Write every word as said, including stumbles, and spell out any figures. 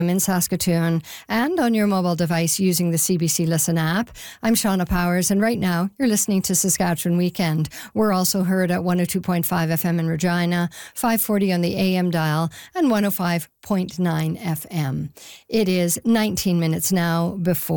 in Saskatoon and on your mobile device using the C B C Listen app. I'm Shauna Powers, and right now you're listening to Saskatchewan Weekend. We're also heard at one oh two point five F M in Regina, five forty on the A M dial, and one oh five point nine F M. It is nineteen minutes now before